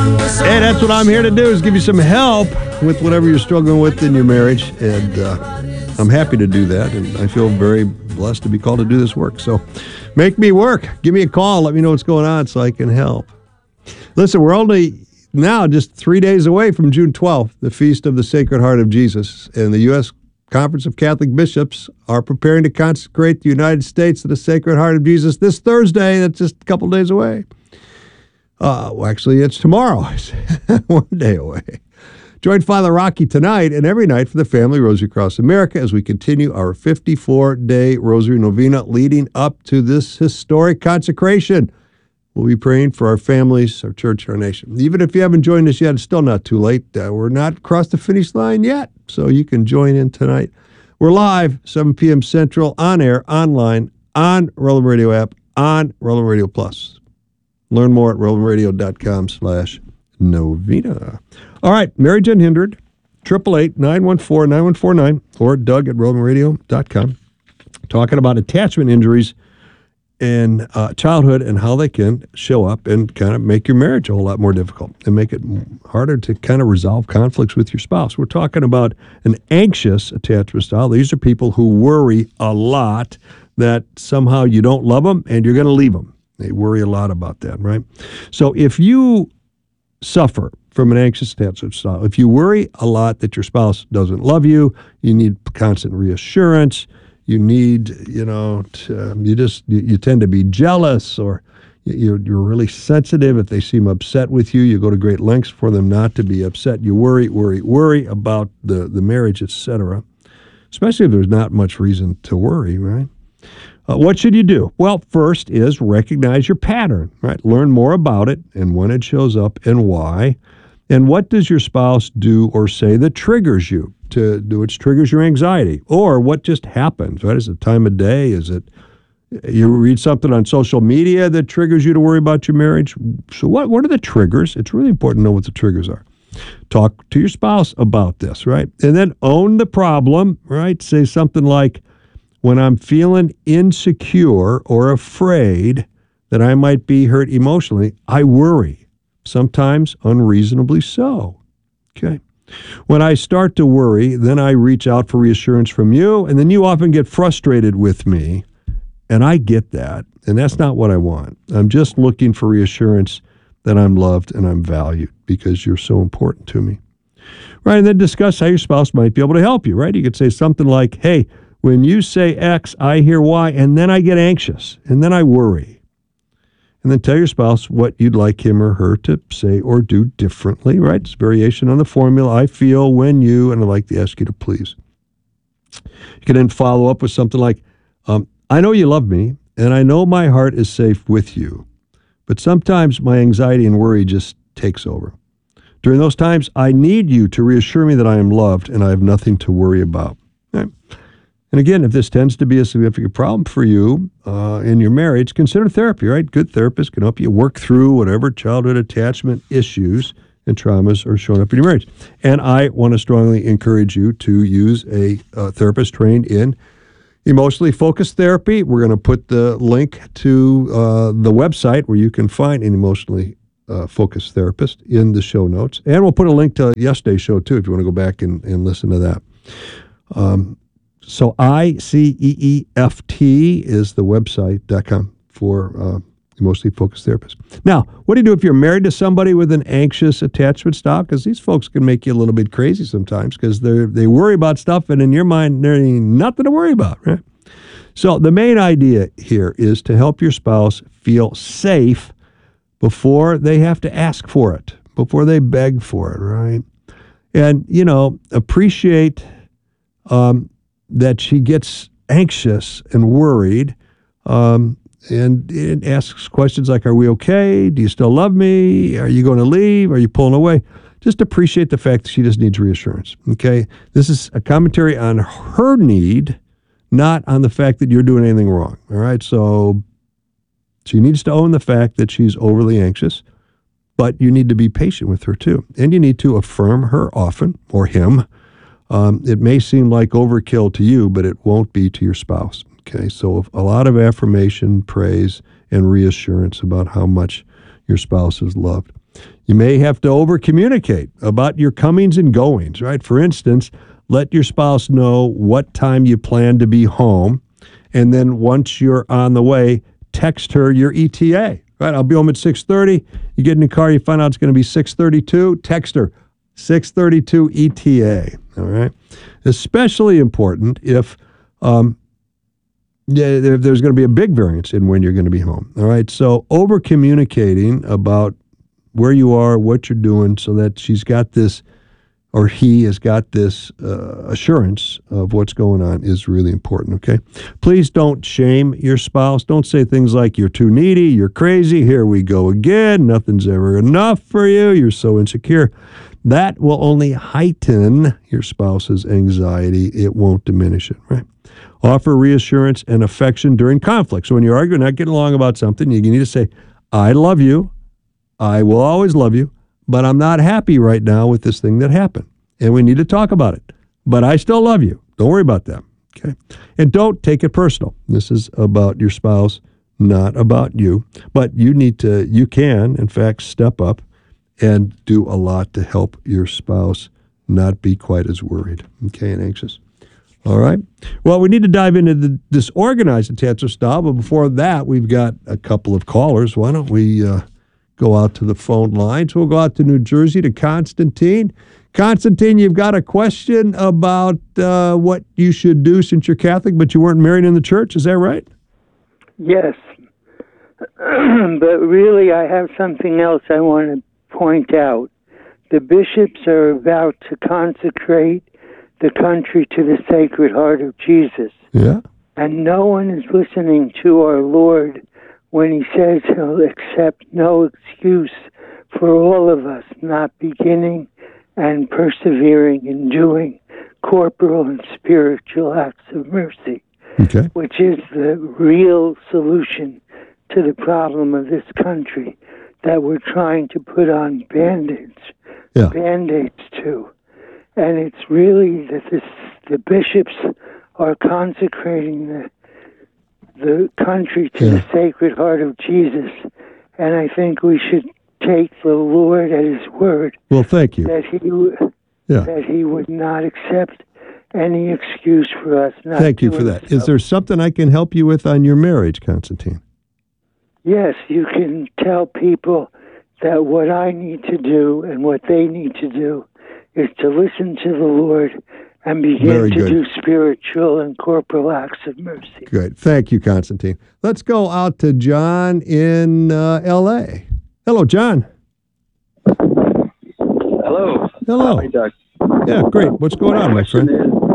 Hey, that's what I'm here to do, is give you some help with whatever you're struggling with in your marriage. And I'm happy to do that. And I feel very blessed to be called to do this work. So make me work. Give me a call. Let me know what's going on so I can help. Listen, we're only now just 3 days away from June 12th, the Feast of the Sacred Heart of Jesus. And the U.S. Conference of Catholic Bishops are preparing to consecrate the United States to the Sacred Heart of Jesus this Thursday. That's just a couple days away. Well, actually, it's tomorrow. It's 1 day away. Join Father Rocky tonight and every night for the Family Rosary Across America as we continue our 54-day Rosary Novena leading up to this historic consecration. We'll be praying for our families, our church, and our nation. Even if you haven't joined us yet, it's still not too late. We're not across the finish line yet, so you can join in tonight. We're live, 7 p.m. Central, on air, online, on Relevant Radio app, on Relevant Radio Plus. Learn more at relevantradio.com/novena. All right, Marriage Unhindered, 888-914-9149, or Doug at relevantradio.com. Talking about attachment injuries in childhood and how they can show up and kind of make your marriage a whole lot more difficult and make it harder to kind of resolve conflicts with your spouse. We're talking about an anxious attachment style. These are people who worry a lot that somehow you don't love them and you're going to leave them. They worry a lot about that, right? So if you suffer from an anxious attachment style, if you worry a lot that your spouse doesn't love you, you need constant reassurance, you need, you tend to be jealous, or you're really sensitive. If they seem upset with you, you go to great lengths for them not to be upset. You worry about the marriage, etc., especially if there's not much reason to worry, right? What should you do? Well, first is recognize your pattern, right? Learn more about it and when it shows up and why. And what does your spouse do or say that triggers you, which triggers your anxiety? Or what just happens, right? Is it time of day? Is it you read something on social media that triggers you to worry about your marriage? So what are the triggers? It's really important to know what the triggers are. Talk to your spouse about this, right? And then own the problem, right? Say something like, when I'm feeling insecure or afraid that I might be hurt emotionally, I worry, sometimes unreasonably so. Okay. When I start to worry, then I reach out for reassurance from you, and then you often get frustrated with me, and I get that, and that's not what I want. I'm just looking for reassurance that I'm loved and I'm valued because you're so important to me. Right, and then discuss how your spouse might be able to help you, right? You could say something like, hey, when you say X, I hear Y, and then I get anxious, and then I worry. And then tell your spouse what you'd like him or her to say or do differently, right? It's variation on the formula, I feel when you, and I'd like to ask you to please. You can then follow up with something like, I know you love me, and I know my heart is safe with you, but sometimes my anxiety and worry just takes over. During those times, I need you to reassure me that I am loved and I have nothing to worry about. Right? And again, if this tends to be a significant problem for you in your marriage, consider therapy, right? Good therapists can help you work through whatever childhood attachment issues and traumas are showing up in your marriage. And I want to strongly encourage you to use a therapist trained in emotionally focused therapy. We're going to put the link to the website where you can find an emotionally focused therapist in the show notes. And we'll put a link to yesterday's show, too, if you want to go back and listen to that. So ICEEFT is the website.com for emotionally focused therapists. Now, what do you do if you're married to somebody with an anxious attachment style? Because these folks can make you a little bit crazy sometimes because they worry about stuff, and in your mind, there ain't nothing to worry about, right? So the main idea here is to help your spouse feel safe before they have to ask for it, before they beg for it, right? And, appreciate that she gets anxious and worried, and it asks questions like, are we okay? Do you still love me? Are you going to leave? Are you pulling away? Just appreciate the fact that she just needs reassurance, okay? This is a commentary on her need, not on the fact that you're doing anything wrong, all right? So she needs to own the fact that she's overly anxious, but you need to be patient with her too. And you need to affirm her often, or him. It may seem like overkill to you, but it won't be to your spouse. Okay, so a lot of affirmation, praise, and reassurance about how much your spouse is loved. You may have to over-communicate about your comings and goings, right? For instance, let your spouse know what time you plan to be home, and then once you're on the way, text her your ETA, right? I'll be home at 6:30. You get in the car, you find out it's going to be 6:32, text her 6:32 ETA, all right? Especially important if there's going to be a big variance in when you're going to be home, all right? So over-communicating about where you are, what you're doing, so that she's got this, or he has got this assurance of what's going on is really important, okay? Please don't shame your spouse. Don't say things like, you're too needy, you're crazy, here we go again, nothing's ever enough for you, you're so insecure. That will only heighten your spouse's anxiety. It won't diminish it, right? Offer reassurance and affection during conflict. So when you're arguing, not getting along about something, you need to say, I love you, I will always love you, but I'm not happy right now with this thing that happened, and we need to talk about it. But I still love you. Don't worry about that, okay? And don't take it personal. This is about your spouse, not about you. But you can, in fact, step up and do a lot to help your spouse not be quite as worried, okay, and anxious. All right. Well, we need to dive into this organized attachment style, but before that, we've got a couple of callers. Why don't we go out to the phone lines? We'll go out to New Jersey to Constantine. Constantine, you've got a question about what you should do since you're Catholic, but you weren't married in the church. Is that right? Yes. But really, I have something else I want to point out. The bishops are about to consecrate the country to the Sacred Heart of Jesus. Yeah. And no one is listening to our Lord when he says he'll accept no excuse for all of us not beginning and persevering in doing corporal and spiritual acts of mercy, okay, which is the real solution to the problem of this country that we're trying to put on Band-Aids to. And it's really that the bishops are consecrating the country to the Sacred Heart of Jesus. And I think we should take the Lord at his word. Well, thank you. That he would not accept any excuse for us not Thank you for that. So. Is there something I can help you with on your marriage, Constantine? Yes, you can tell people that what I need to do and what they need to do is to listen to the Lord and begin to do spiritual and corporal acts of mercy. Good. Thank you, Constantine. Let's go out to John in L.A. Hello, John. Hello. Hello. Hi, Doug. Yeah, great. What's going on, my friend?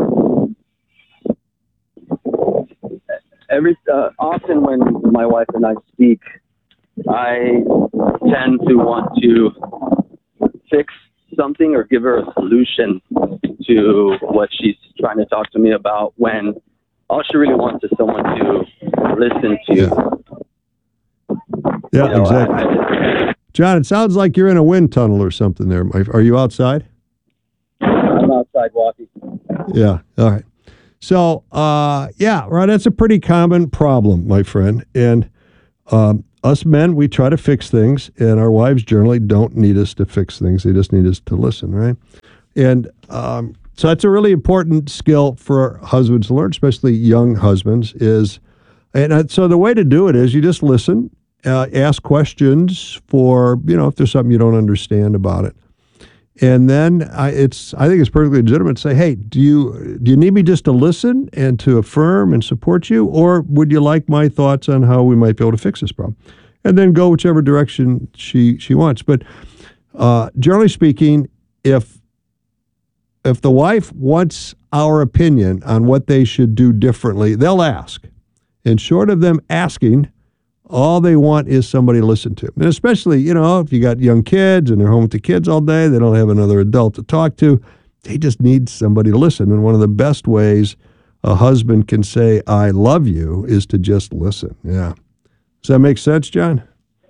Often when my wife and I speak, I tend to want to fix something or give her a solution to what she's trying to talk to me about, when all she really wants is someone to listen to. Yeah, exactly. John, it sounds like you're in a wind tunnel or something there. Are you outside? I'm outside walking. Yeah, all right. So, right, that's a pretty common problem, my friend. And us men, we try to fix things, and our wives generally don't need us to fix things. They just need us to listen, right? And so that's a really important skill for husbands to learn, especially young husbands, so the way to do it is you just listen, ask questions for, if there's something you don't understand about it. And then I think it's perfectly legitimate to say, hey, do you need me just to listen and to affirm and support you, or would you like my thoughts on how we might be able to fix this problem? And then go whichever direction she wants. But generally speaking, if the wife wants our opinion on what they should do differently, they'll ask. And short of them asking, all they want is somebody to listen to. And especially, if you got young kids and they're home with the kids all day, they don't have another adult to talk to, they just need somebody to listen. And one of the best ways a husband can say, I love you, is to just listen. Yeah. Does that make sense, John?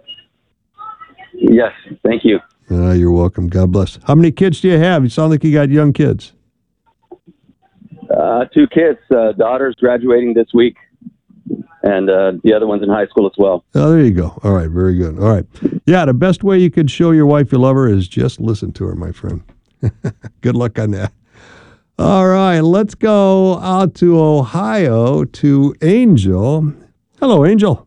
Yes, thank you. You're welcome. God bless. How many kids do you have? You sound like you got young kids. 2 kids. Daughter's graduating this week. and the other one's in high school as well. Oh, there you go. All right, very good. All right. Yeah, the best way you could show your wife you love her is just listen to her, my friend. Good luck on that. All right, let's go out to Ohio to Angel. Hello, Angel.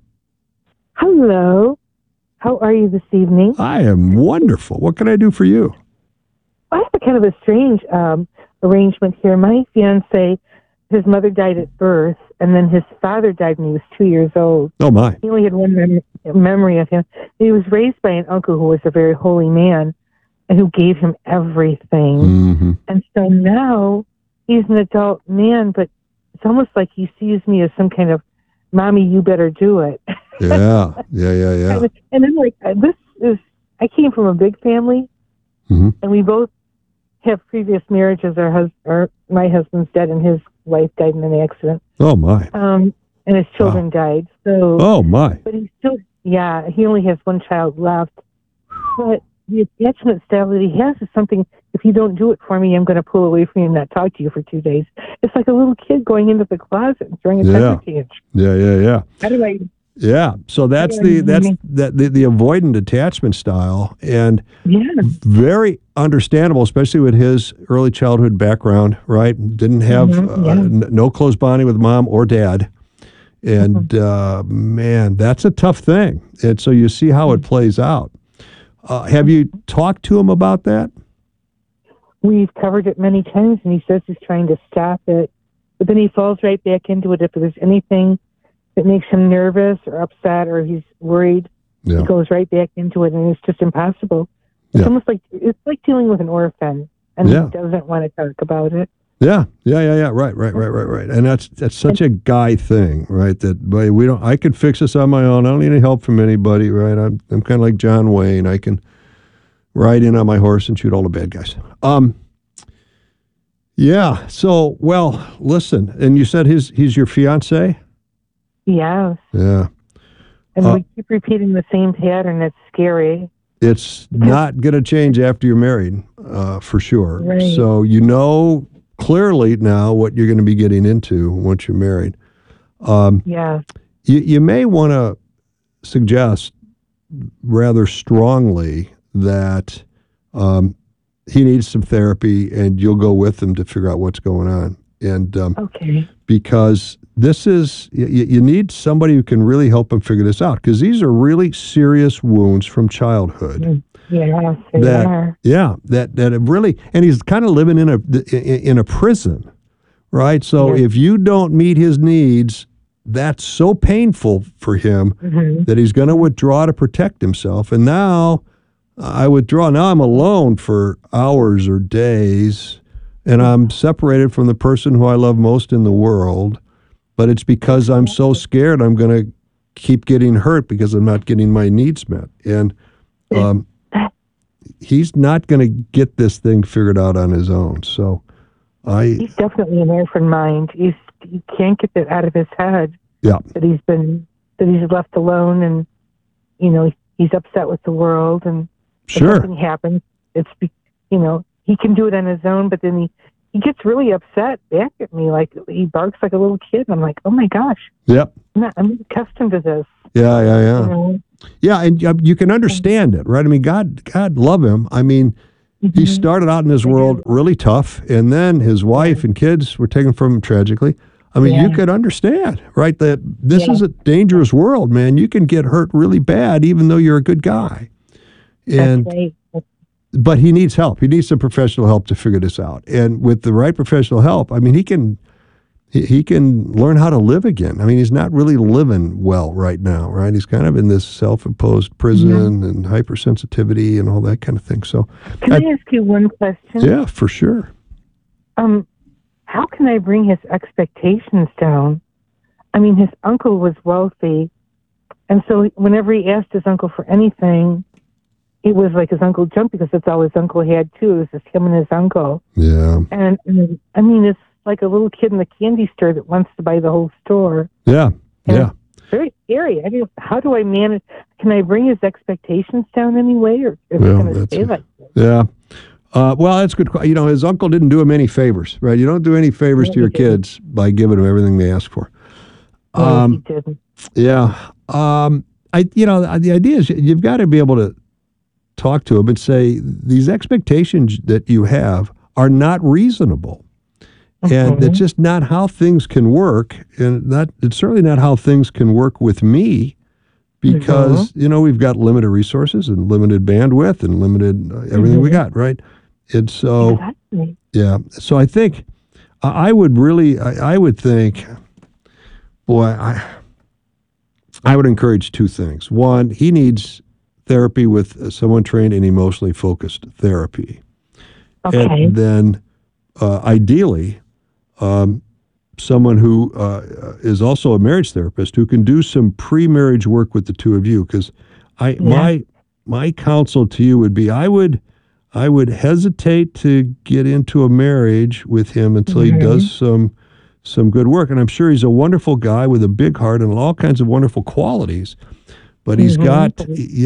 Hello. How are you this evening? I am wonderful. What can I do for you? I have a kind of a strange arrangement here. My fiance, his mother died at birth, and then his father died when he was 2 years old. Oh, my. He only had one memory of him. He was raised by an uncle who was a very holy man and who gave him everything. Mm-hmm. And so now he's an adult man, but it's almost like he sees me as some kind of, mommy, you better do it. Yeah. And I'm like, I came from a big family, Mm-hmm. and we both have previous marriages. My husband's dead, and his wife died in an accident. Oh, my. And his children died. So, Oh, my. but he's still, he only has one child left. But the attachment style that he has is something, if you don't do it for me, I'm going to pull away from you and not talk to you for 2 days. It's like a little kid going into the closet and throwing a temper tantrum. Yeah. How do I... Yeah, so that's the avoidant attachment style, and very understandable, especially with his early childhood background. Right, didn't have no close bonding with mom or dad, and man, that's a tough thing. And so you see how it plays out. Have you talked to him about that? We've covered it many times, and he says he's trying to stop it, but then he falls right back into it if there's anything that makes him nervous or upset or he's worried. He goes right back into it, and it's just impossible. It's almost like dealing with an orphan, and he doesn't want to talk about it. Yeah. Right. And that's such a guy thing, right? That I could fix this on my own. I don't need any help from anybody, right? I'm kind of like John Wayne. I can ride in on my horse and shoot all the bad guys. Yeah. So, well, listen. And you said he's your fiance? Yes. Yeah. And we keep repeating the same pattern. It's scary. It's not going to change after you're married, for sure. Right. So you know clearly now what you're going to be getting into once you're married. You may want to suggest rather strongly that he needs some therapy, and you'll go with him to figure out what's going on. And because this is, you need somebody who can really help him figure this out, because these are really serious wounds from childhood. Yeah, they are. Yeah, that have really, and he's kind of living in a prison, right? So if you don't meet his needs, that's so painful for him that he's going to withdraw to protect himself. And now I withdraw. Now I'm alone for hours or days, and I'm separated from the person who I love most in the world. But it's because I'm so scared I'm going to keep getting hurt because I'm not getting my needs met. And he's not going to get this thing figured out on his own. So he's definitely an orphan mind. He can't get that out of his head. Yeah. That he's left alone, and he's upset with the world, and if something happens, he can do it on his own, but then he gets really upset back at me, like he barks like a little kid. I'm like, oh my gosh. Yep. I'm accustomed to this. Yeah. Yeah, and you can understand it, right? I mean, God love him. I mean, he started out in this world really tough, and then his wife and kids were taken from him tragically. I mean, you could understand, right, that this is a dangerous world, man. You can get hurt really bad, even though you're a good guy. And That's right. But he needs help. He needs some professional help to figure this out. And with the right professional help, I mean, he can learn how to live again. I mean, he's not really living well right now, right? He's kind of in this self-imposed prison and hypersensitivity and all that kind of thing. So, can I ask you one question? Yeah, for sure. How can I bring his expectations down? I mean, his uncle was wealthy, and so whenever he asked his uncle for anything, it was like his uncle jumped, because that's all his uncle had too. It was just him and his uncle. Yeah. And I mean, it's like a little kid in the candy store that wants to buy the whole store. Yeah. And it's very scary. I mean, how do I manage? Can I bring his expectations down anyway, or is it going to stay like this? Yeah. Well, that's good. His uncle didn't do him any favors, right? You don't do any favors to your kids by giving them everything they ask for. He didn't. Yeah. The idea is you've got to be able to talk to him and say these expectations that you have are not reasonable. And that's just not how things can work. And it's certainly not how things can work with me because, we've got limited resources and limited bandwidth and limited everything we got, right? And so, yeah. So I think I would think, boy, I would encourage two things. One, he needs therapy with someone trained in emotionally focused therapy. Okay. And then ideally, someone who is also a marriage therapist who can do some pre-marriage work with the two of you. Because my counsel to you would be I would hesitate to get into a marriage with him until he does some good work. And I'm sure he's a wonderful guy with a big heart and all kinds of wonderful qualities. But he's got,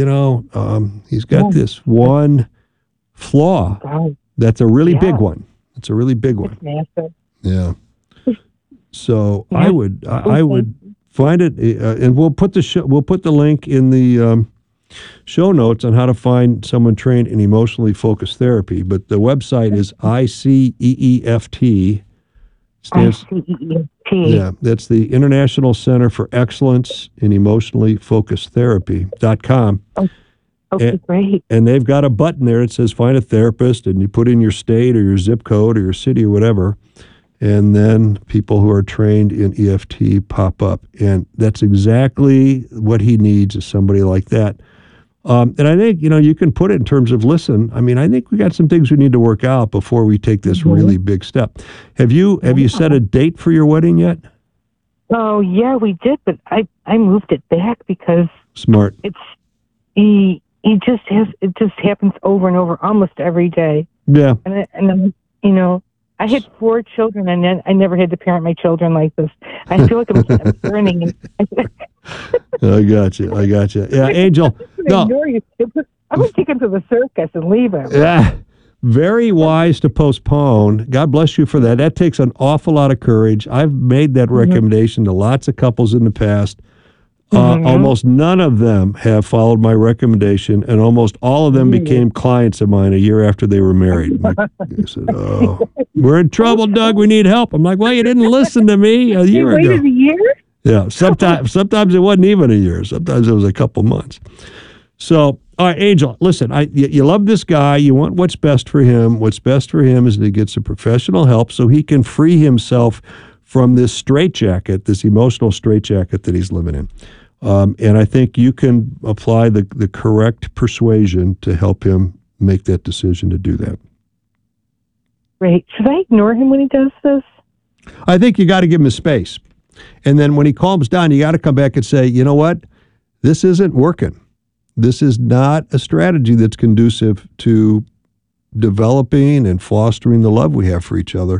he's got this one flaw that's a really big one. It's a really big one. It's massive. Yeah. So I would find it, and we'll put the link in the show notes on how to find someone trained in emotionally focused therapy. But the website is ICEEFT. ICEEFT. Yeah, that's the International Center for Excellence in Emotionally Focused Therapy.com. Okay, great. And they've got a button there that says find a therapist, and you put in your state or your zip code or your city or whatever, and then people who are trained in EFT pop up. And that's exactly what he needs, is somebody like that. And I think, you can put it in terms of, listen, I mean, I think we got some things we need to work out before we take this really big step. Have you set a date for your wedding yet? Oh, yeah, we did, but I moved it back because Smart. It just happens over and over almost every day. Yeah. And I had 4 children, and then I never had to parent my children like this. I feel like I'm burning. I got you. Yeah, Angel. No. I'm going to take him to the circus and leave him. Yeah. Very wise to postpone. God bless you for that. That takes an awful lot of courage. I've made that recommendation to lots of couples in the past. Almost none of them have followed my recommendation, and almost all of them became clients of mine a year after they were married. They said, "Oh, we're in trouble, Doug. We need help." I'm like, "Well, you didn't listen to me a year ago." You waited a year? Yeah. Sometimes it wasn't even a year. Sometimes it was a couple months. So, all right, Angel, listen, you love this guy. You want what's best for him. What's best for him is that he gets some professional help so he can free himself from this straitjacket, this emotional straitjacket that he's living in. And I think you can apply the correct persuasion to help him make that decision to do that. Great. Should I ignore him when he does this? I think you got to give him his space. And then when he calms down, you got to come back and say, you know what? This isn't working. This is not a strategy that's conducive to developing and fostering the love we have for each other.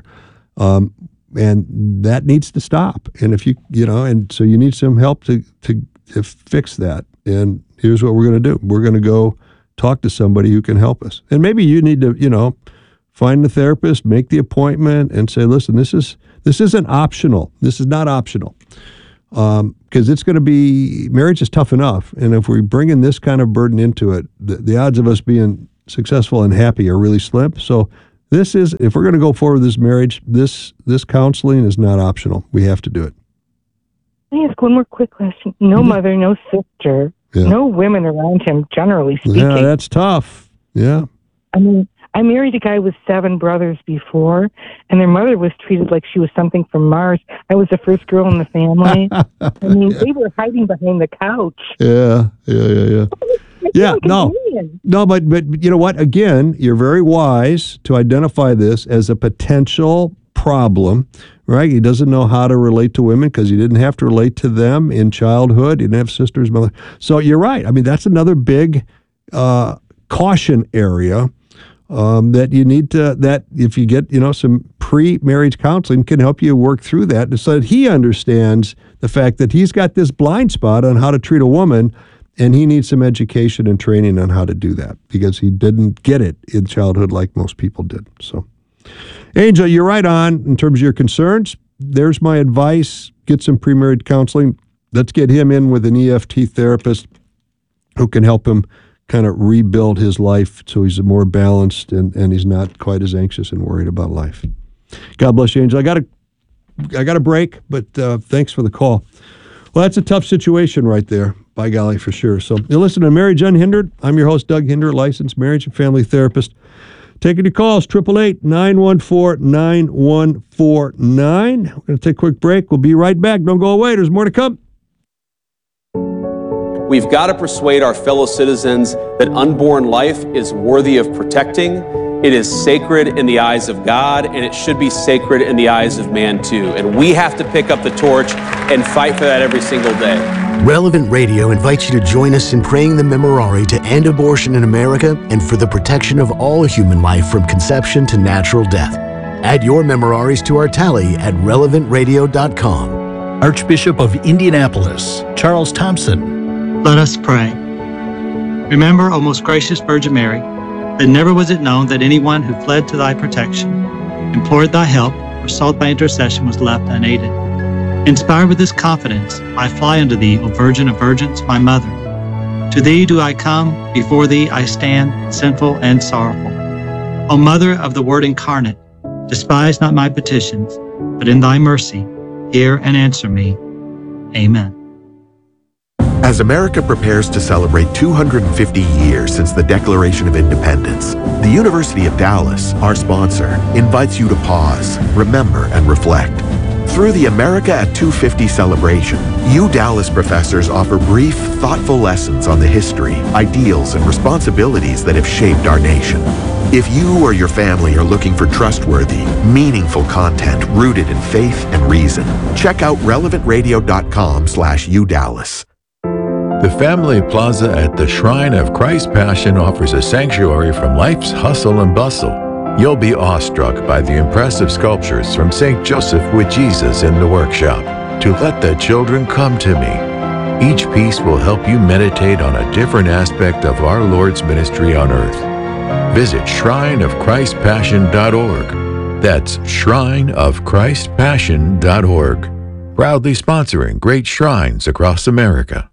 And that needs to stop. And if and so you need some help to fix that. And here's what we're going to do. We're going to go talk to somebody who can help us. And maybe you need to, find the therapist, make the appointment, and say, listen, this isn't optional. This is not optional. Because it's going to be, marriage is tough enough. And if we bring in this kind of burden into it, the odds of us being successful and happy are really slim. So if we're going to go forward with this marriage, this counseling is not optional. We have to do it. Can I ask one more quick question? No mother, no sister, no women around him, generally speaking. Yeah, that's tough. Yeah. I mean, I married a guy with 7 brothers before, and their mother was treated like she was something from Mars. I was the first girl in the family. I mean, they were hiding behind the couch. Yeah. Yeah, no, but you know what? Again, you're very wise to identify this as a potential problem, right? He doesn't know how to relate to women because he didn't have to relate to them in childhood. He didn't have sisters, mother. So you're right. I mean, that's another big caution area that you need to, that if you get, some pre-marriage counseling can help you work through that so that he understands the fact that he's got this blind spot on how to treat a woman. And he needs some education and training on how to do that because he didn't get it in childhood like most people did. So, Angel, you're right on in terms of your concerns. There's my advice. Get some pre-marriage counseling. let's get him in with an EFT therapist who can help him kind of rebuild his life so he's more balanced and he's not quite as anxious and worried about life. God bless you, Angel. I got a break, but thanks for the call. Well, that's a tough situation right there, by golly, for sure. So you're listening to Marriage Unhindered. I'm your host, Doug Hinder, licensed marriage and family therapist. Taking your calls, 888-914-9149. We're going to take a quick break. We'll be right back. Don't go away. There's more to come. We've got to persuade our fellow citizens that unborn life is worthy of protecting. It is sacred in the eyes of God, and it should be sacred in the eyes of man too. And we have to pick up the torch and fight for that every single day. Relevant Radio invites you to join us in praying the Memorare to end abortion in America and for the protection of all human life from conception to natural death. Add your Memoraries to our tally at relevantradio.com. Archbishop of Indianapolis, Charles Thompson. Let us pray. Remember, O most gracious Virgin Mary, that never was it known that anyone who fled to thy protection, implored thy help, or sought thy intercession was left unaided. Inspired with this confidence, I fly unto thee, O Virgin of Virgins, my mother. To thee do I come, before thee I stand, sinful and sorrowful. O Mother of the Word incarnate, despise not my petitions, but in thy mercy, hear and answer me. Amen. As America prepares to celebrate 250 years since the Declaration of Independence, the University of Dallas, our sponsor, invites you to pause, remember, and reflect. Through the America at 250 celebration, Dallas professors offer brief, thoughtful lessons on the history, ideals, and responsibilities that have shaped our nation. If you or your family are looking for trustworthy, meaningful content rooted in faith and reason, check out relevantradio.com/UDallas. The Family Plaza at the Shrine of Christ Passion offers a sanctuary from life's hustle and bustle. You'll be awestruck by the impressive sculptures from St. Joseph with Jesus in the workshop, To Let the Children Come to Me. Each piece will help you meditate on a different aspect of our Lord's ministry on earth. Visit shrineofchristpassion.org. That's shrineofchristpassion.org. Proudly sponsoring great shrines across America.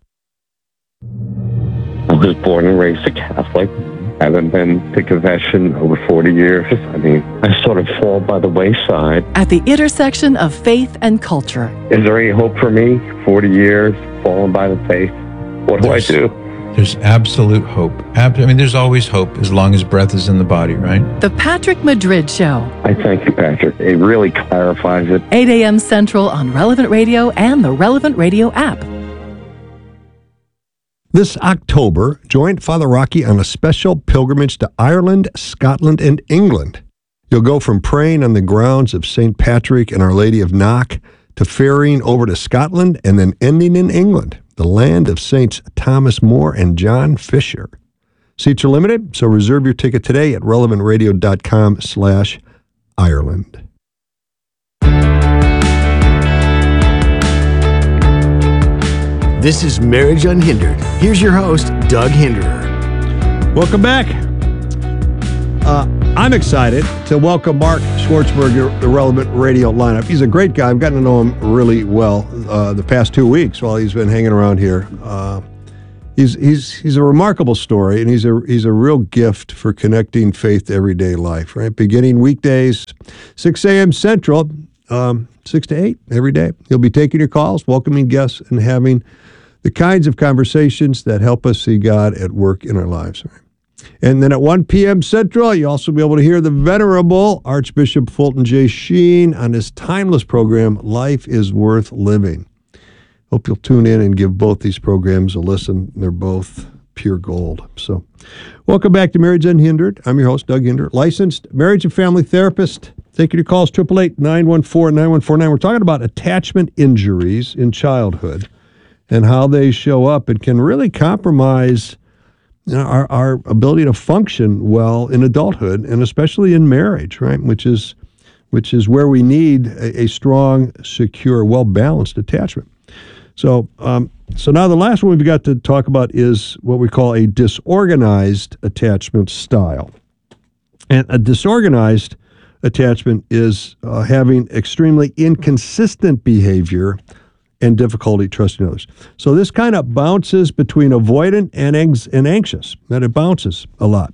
I was born and raised a Catholic. Haven't been to confession over 40 years. I mean, I sort of fall by the wayside. At the intersection of faith and culture. Is there any hope for me? 40 years, falling by the faith. What do I do? There's absolute hope. There's always hope as long as breath is in the body, right? The Patrick Madrid Show. I thank you, Patrick. It really clarifies it. 8 a.m. Central on Relevant Radio and the Relevant Radio app. This October, join Father Rocky on a special pilgrimage to Ireland, Scotland, and England. You'll go from praying on the grounds of St. Patrick and Our Lady of Knock to ferrying over to Scotland and then ending in England, the land of Saints Thomas More and John Fisher. Seats are limited, so reserve your ticket today at relevantradio.com/Ireland. This is Marriage Unhindered. Here's your host, Doug Hinderer. Welcome back. I'm excited to welcome Mark Schwartzberg, the Relevant Radio lineup. He's a great guy. I've gotten to know him really well the past 2 weeks while he's been hanging around here. He's a remarkable story, and he's a real gift for connecting faith to everyday life, right? Beginning weekdays, 6 a.m. Central, 6 to 8 every day. He'll be taking your calls, welcoming guests, and having the kinds of conversations that help us see God at work in our lives. Right? And then at 1 p.m. Central, you'll also be able to hear the Venerable Archbishop Fulton J. Sheen on his timeless program, Life is Worth Living. Hope you'll tune in and give both these programs a listen. They're both pure gold. So welcome back to Marriage Unhindered. I'm your host, Doug Hinder, licensed marriage and family therapist. Taking your calls, 888-914-9149. We're talking about attachment injuries in childhood and how they show up and can really compromise our ability to function well in adulthood and especially in marriage, right? Which is where we need a strong, secure, well-balanced attachment. So now the last one we've got to talk about is what we call a disorganized attachment style. And a disorganized attachment is having extremely inconsistent behavior and difficulty trusting others. So this kind of bounces between avoidant and anxious, and it bounces a lot.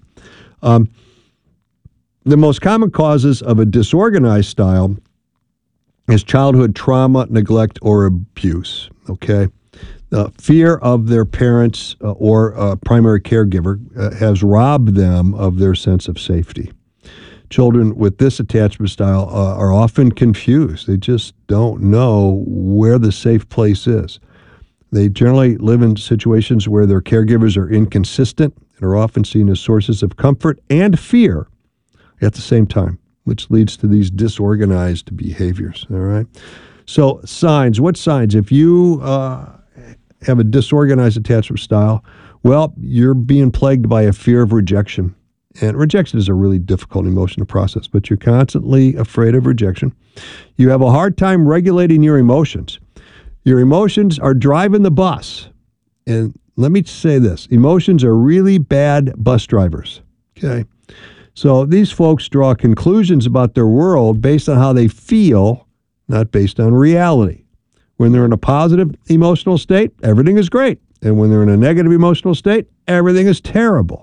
The most common causes of a disorganized style is childhood trauma, neglect, or abuse, okay? Fear of their parents or primary caregiver has robbed them of their sense of safety. Children with this attachment style are often confused. They just don't know where the safe place is. They generally live in situations where their caregivers are inconsistent and are often seen as sources of comfort and fear at the same time, which leads to these disorganized behaviors, all right? So signs, what signs? If you have a disorganized attachment style, well, you're being plagued by a fear of rejection. And rejection is a really difficult emotion to process, but you're constantly afraid of rejection. You have a hard time regulating your emotions. Your emotions are driving the bus. And let me say this, emotions are really bad bus drivers, okay? So these folks draw conclusions about their world based on how they feel, not based on reality. When they're in a positive emotional state, everything is great. And when they're in a negative emotional state, everything is terrible.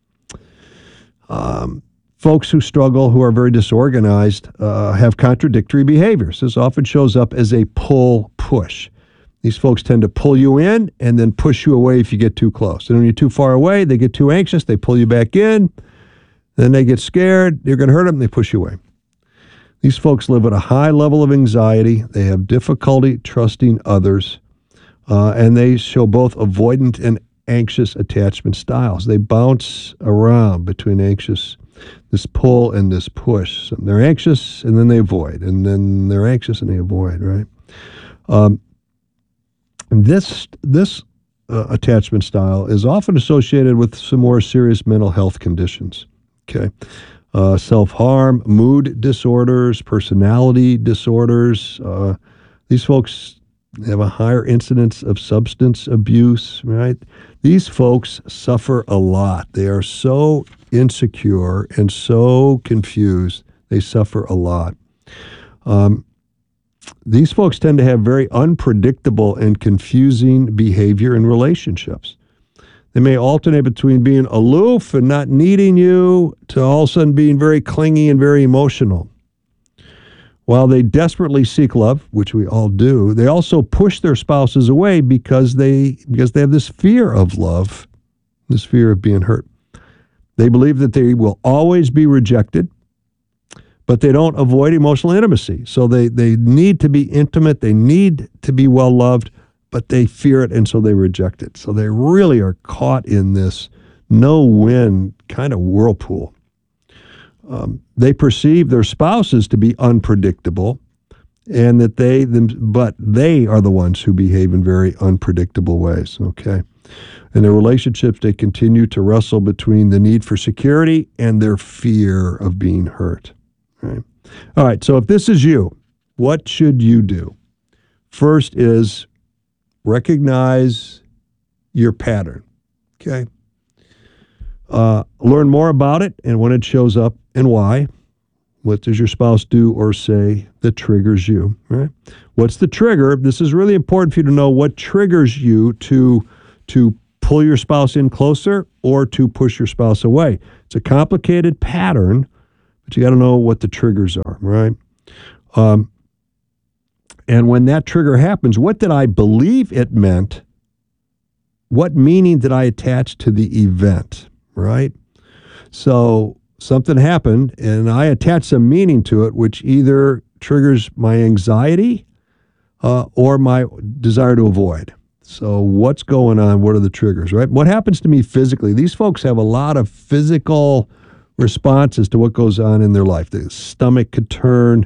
Folks who struggle, who are very disorganized, have contradictory behaviors. This often shows up as a pull-push. These folks tend to pull you in and then push you away if you get too close. And when you're too far away, they get too anxious, they pull you back in, then they get scared, you're going to hurt them, they push you away. These folks live at a high level of anxiety, they have difficulty trusting others, and they show both avoidant and anxious attachment styles. They bounce around between anxious, this pull and this push. So they're anxious and then they avoid, and then they're anxious and they avoid, right? This attachment style is often associated with some more serious mental health conditions, okay? Self-harm, mood disorders, personality disorders. These folks have a higher incidence of substance abuse, right? These folks suffer a lot. They are so insecure and so confused. They suffer a lot. These folks tend to have very unpredictable and confusing behavior in relationships. They may alternate between being aloof and not needing you to all of a sudden being very clingy and very emotional. While they desperately seek love, which we all do, they also push their spouses away because they have this fear of love, this fear of being hurt. They believe that they will always be rejected, but they don't avoid emotional intimacy. So they need to be intimate, they need to be well-loved, but they fear it, and so they reject it. So they really are caught in this no-win kind of whirlpool. They perceive their spouses to be unpredictable, and that but they are the ones who behave in very unpredictable ways, okay? In their relationships, they continue to wrestle between the need for security and their fear of being hurt, right? All right, so if this is you, what should you do? First is recognize your pattern, okay? Learn more about it and when it shows up and why. What does your spouse do or say that triggers you, right? What's the trigger? This is really important for you to know what triggers you to pull your spouse in closer or to push your spouse away. It's a complicated pattern, but you got to know what the triggers are, right? And when that trigger happens, what did I believe it meant? What meaning did I attach to the event, right? So something happened and I attached some meaning to it, which either triggers my anxiety or my desire to avoid. So what's going on? What are the triggers, right? What happens to me physically? These folks have a lot of physical responses to what goes on in their life. The stomach could turn,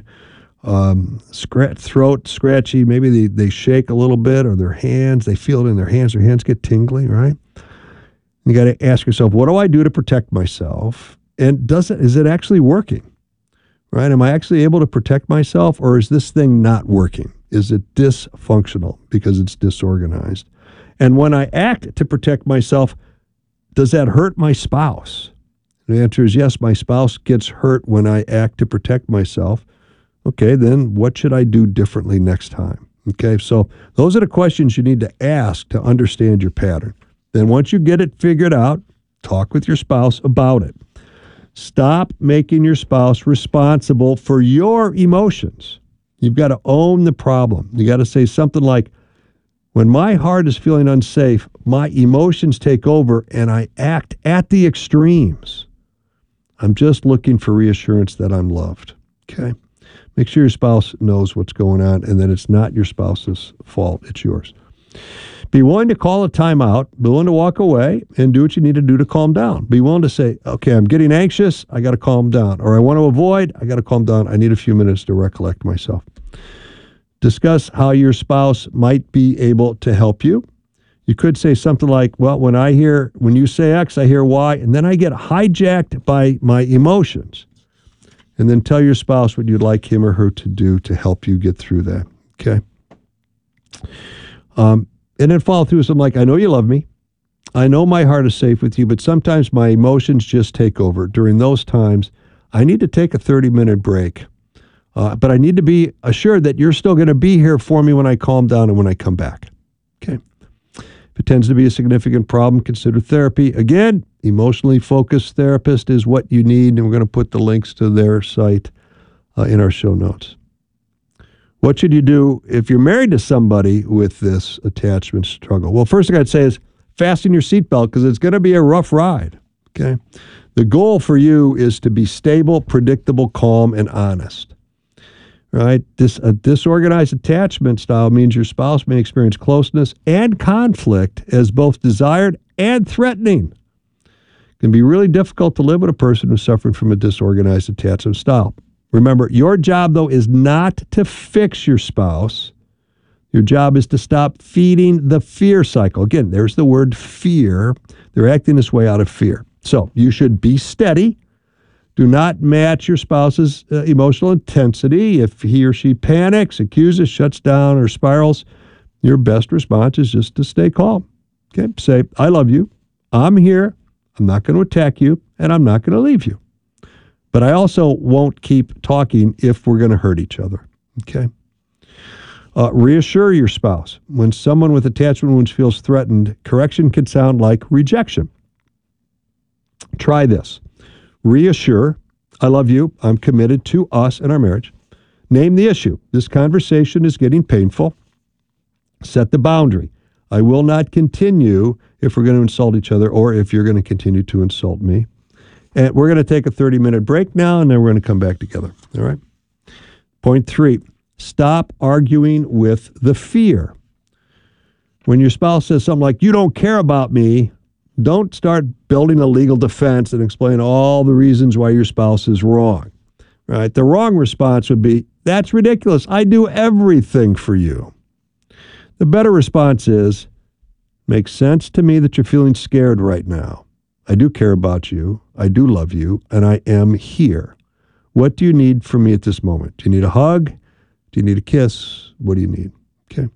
throat scratchy. Maybe they shake a little bit, or their hands, they feel it in their hands get tingly, right? You got to ask yourself, what do I do to protect myself? And is it actually working, right? Am I actually able to protect myself, or is this thing not working? Is it dysfunctional because it's disorganized? And when I act to protect myself, does that hurt my spouse? The answer is yes, my spouse gets hurt when I act to protect myself. Okay, then what should I do differently next time? Okay, so those are the questions you need to ask to understand your pattern. Then once you get it figured out, talk with your spouse about it. Stop making your spouse responsible for your emotions. You've got to own the problem. You got to say something like, when my heart is feeling unsafe, my emotions take over and I act at the extremes. I'm just looking for reassurance that I'm loved. Okay? Make sure your spouse knows what's going on and that it's not your spouse's fault, it's yours. Be willing to call a timeout, be willing to walk away and do what you need to do to calm down. Be willing to say, okay, I'm getting anxious, I got to calm down. Or I want to avoid, I got to calm down. I need a few minutes to recollect myself. Discuss how your spouse might be able to help you. You could say something like, well, when you say X, I hear Y, and then I get hijacked by my emotions. And then tell your spouse what you'd like him or her to do to help you get through that. Okay? And then follow through with something like, I know you love me. I know my heart is safe with you, but sometimes my emotions just take over. During those times, I need to take a 30-minute break. But I need to be assured that you're still going to be here for me when I calm down and when I come back. Okay. If it tends to be a significant problem, consider therapy. Again, emotionally focused therapist is what you need, and we're going to put the links to their site in our show notes. What should you do if you're married to somebody with this attachment struggle? Well, first thing I'd say is fasten your seatbelt because it's going to be a rough ride. Okay. The goal for you is to be stable, predictable, calm, and honest. Right? A disorganized attachment style means your spouse may experience closeness and conflict as both desired and threatening. It can be really difficult to live with a person who's suffering from a disorganized attachment style. Remember, your job, though, is not to fix your spouse. Your job is to stop feeding the fear cycle. Again, there's the word fear. They're acting this way out of fear. So you should be steady. Do not match your spouse's emotional intensity. If he or she panics, accuses, shuts down, or spirals, your best response is just to stay calm. Okay? Say, I love you. I'm here. I'm not going to attack you, and I'm not going to leave you. But I also won't keep talking if we're going to hurt each other. Okay? Reassure your spouse. When someone with attachment wounds feels threatened, correction can sound like rejection. Try this. Reassure, I love you, I'm committed to us and our marriage. Name the issue. This conversation is getting painful. Set the boundary. I will not continue if we're going to insult each other or if you're going to continue to insult me. And we're going to take a 30-minute break now, and then we're going to come back together. All right? Point 3, stop arguing with the fear. When your spouse says something like, you don't care about me, don't start building a legal defense and explain all the reasons why your spouse is wrong. Right? The wrong response would be, that's ridiculous. I do everything for you. The better response is, makes sense to me that you're feeling scared right now. I do care about you. I do love you, and I am here. What do you need from me at this moment? Do you need a hug? Do you need a kiss? What do you need? Okay.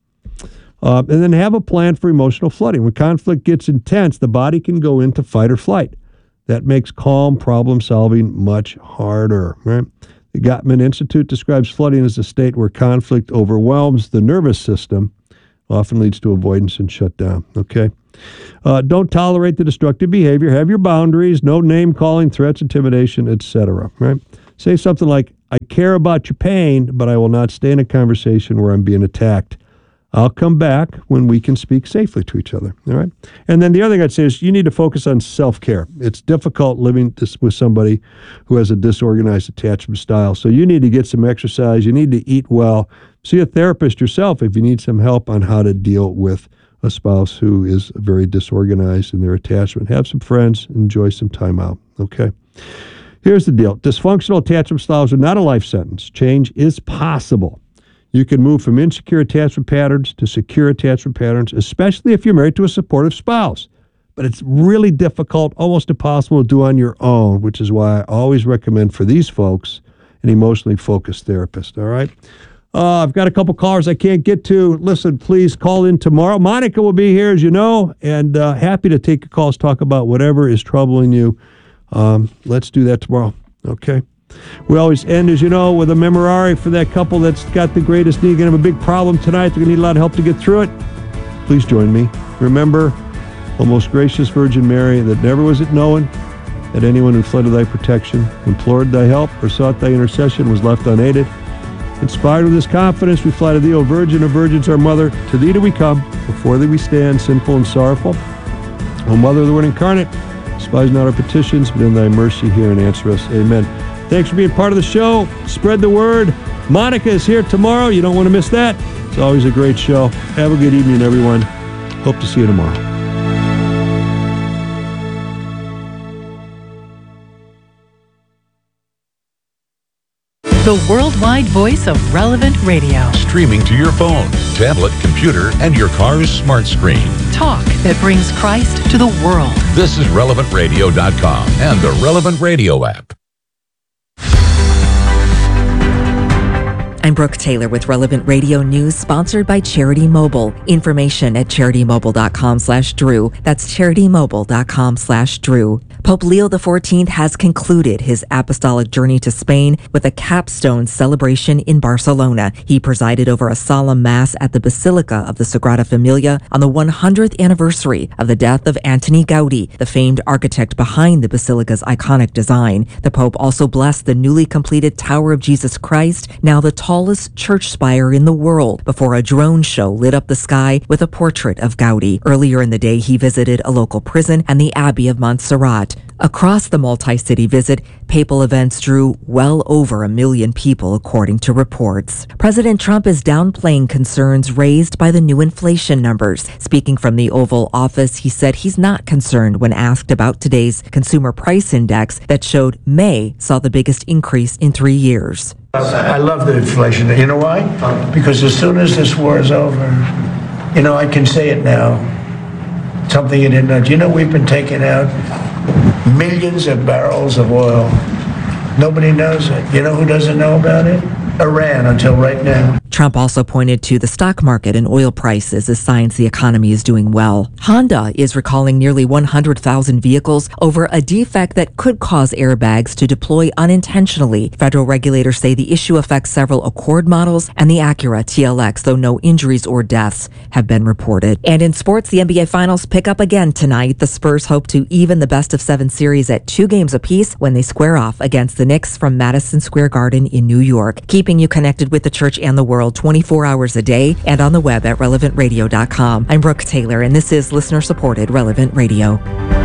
And then have a plan for emotional flooding. When conflict gets intense, the body can go into fight or flight. That makes calm problem solving much harder. Right? The Gottman Institute describes flooding as a state where conflict overwhelms the nervous system, often leads to avoidance and shutdown. Okay. Don't tolerate the destructive behavior. Have your boundaries. No name calling, threats, intimidation, etc. Right? Say something like, I care about your pain, but I will not stay in a conversation where I'm being attacked. I'll come back when we can speak safely to each other. All right. And then the other thing I'd say is you need to focus on self-care. It's difficult living with somebody who has a disorganized attachment style. So you need to get some exercise. You need to eat well. See a therapist yourself if you need some help on how to deal with a spouse who is very disorganized in their attachment. Have some friends. Enjoy some time out. Okay. Here's the deal. Dysfunctional attachment styles are not a life sentence. Change is possible. You can move from insecure attachment patterns to secure attachment patterns, especially if you're married to a supportive spouse. But it's really difficult, almost impossible to do on your own, which is why I always recommend for these folks an emotionally focused therapist, all right? I've got a couple callers I can't get to. Listen, please call in tomorrow. Monica will be here, as you know, and happy to take your calls, talk about whatever is troubling you. Let's do that tomorrow, okay? We always end, as you know, with a memorare for that couple that's got the greatest need. Going to have a big problem tonight. They're going to need a lot of help to get through it. Please join me. Remember, O most gracious Virgin Mary, that never was it known that anyone who fled to thy protection, implored thy help, or sought thy intercession was left unaided. Inspired with this confidence, we fly to thee, O Virgin of Virgins, our Mother. To thee do we come. Before thee we stand, sinful and sorrowful. O Mother of the Word incarnate, despise not our petitions, but in thy mercy hear and answer us. Amen. Thanks for being part of the show. Spread the word. Monica is here tomorrow. You don't want to miss that. It's always a great show. Have a good evening, everyone. Hope to see you tomorrow. The worldwide voice of Relevant Radio. Streaming to your phone, tablet, computer, and your car's smart screen. Talk that brings Christ to the world. This is RelevantRadio.com and the Relevant Radio app. I'm Brooke Taylor with Relevant Radio News, sponsored by Charity Mobile. Information at CharityMobile.com/Drew. That's CharityMobile.com/Drew. Pope Leo XIV has concluded his apostolic journey to Spain with a capstone celebration in Barcelona. He presided over a solemn mass at the Basilica of the Sagrada Familia on the 100th anniversary of the death of Antoni Gaudí, the famed architect behind the basilica's iconic design. The Pope also blessed the newly completed Tower of Jesus Christ, now the tallest church spire in the world, before a drone show lit up the sky with a portrait of Gaudí. Earlier in the day, he visited a local prison and the Abbey of Montserrat. Across the multi-city visit, papal events drew well over 1 million people, according to reports. President Trump is downplaying concerns raised by the new inflation numbers. Speaking from the Oval Office, he said he's not concerned when asked about today's consumer price index that showed May saw the biggest increase in 3 years. I love the inflation. You know why? Because as soon as this war is over, I can say it now. Something you didn't know. Do you know we've been taking out millions of barrels of oil? Nobody knows it. You know who doesn't know about it? Iran, until right now. Trump also pointed to the stock market and oil prices as signs the economy is doing well. Honda is recalling nearly 100,000 vehicles over a defect that could cause airbags to deploy unintentionally. Federal regulators say the issue affects several Accord models and the Acura TLX, though no injuries or deaths have been reported. And in sports, the NBA Finals pick up again tonight. The Spurs hope to even the best-of-7 series at 2 games apiece when they square off against the Knicks from Madison Square Garden in New York. Keeping you connected with the church and the world 24 hours a day and on the web at relevantradio.com. I'm Brooke Taylor, and this is listener-supported Relevant Radio.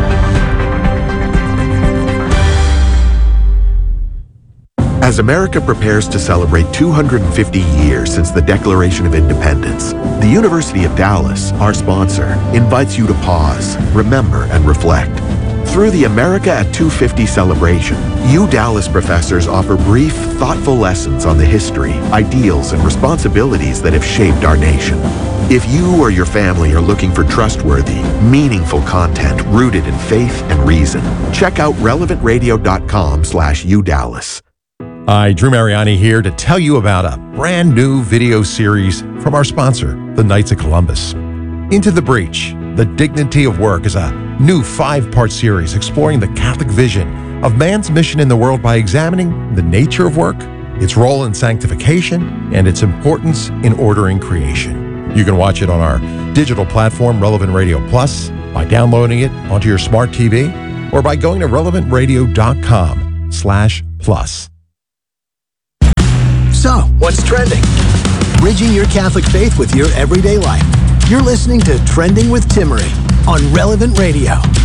As America prepares to celebrate 250 years since the Declaration of Independence, the University of Dallas, our sponsor, invites you to pause, remember, and reflect. Through the America at 250 celebration, Dallas professors offer brief, thoughtful lessons on the history, ideals, and responsibilities that have shaped our nation. If you or your family are looking for trustworthy, meaningful content rooted in faith and reason, check out relevantradio.com/UDallas. Hi, Drew Mariani here to tell you about a brand new video series from our sponsor, the Knights of Columbus. Into the Breach, The Dignity of Work is a new 5-part series exploring the Catholic vision of man's mission in the world by examining the nature of work, its role in sanctification, and its importance in ordering creation. You can watch it on our digital platform, Relevant Radio Plus, by downloading it onto your smart TV, or by going to relevantradio.com/plus. So, what's trending? Bridging your Catholic faith with your everyday life. You're listening to Trending with Timmerie on Relevant Radio.